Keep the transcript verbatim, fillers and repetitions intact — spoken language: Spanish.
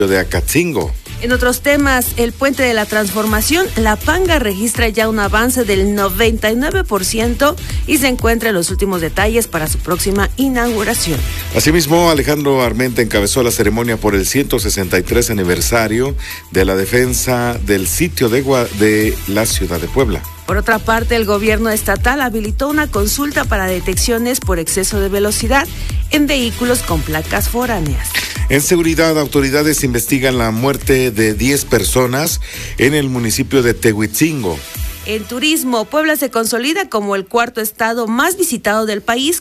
de Acatzingo. En otros temas, el Puente de la Transformación, La Panga registra ya un avance del noventa y nueve por ciento y se encuentra en los últimos detalles para su próxima inauguración. Asimismo, Alejandro Armenta encabezó la ceremonia por el ciento sesenta y tres aniversario de la defensa del sitio de, Gua- de la ciudad de Puebla. Por otra parte, el gobierno estatal habilitó una consulta para detecciones por exceso de velocidad en vehículos con placas foráneas. En seguridad, autoridades investigan la muerte de diez personas en el municipio de Tehuitzingo. En turismo, Puebla se consolida como el cuarto estado más visitado del país